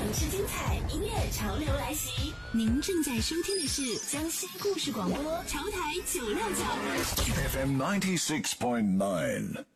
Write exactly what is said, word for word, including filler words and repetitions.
城市精彩，音乐潮流来袭。您正在收听的是江西故事广播潮台九六九 F M ninety six point nine。